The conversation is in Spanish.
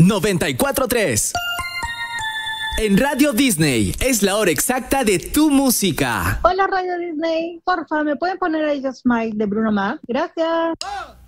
94.3. En Radio Disney es la hora exacta de tu música. Hola Radio Disney, porfa, ¿me pueden poner I Just Smile de Bruno Mars? Gracias.